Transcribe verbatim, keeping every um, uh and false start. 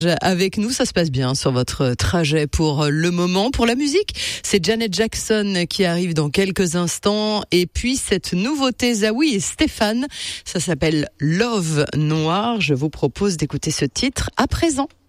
Avec nous, ça se passe bien sur votre trajet pour le moment. Pour la musique, c'est Janet Jackson qui arrive dans quelques instants. Et puis cette nouveauté, Zawi et Stéphane, ça s'appelle Love Noir. Je vous propose d'écouter ce titre à présent.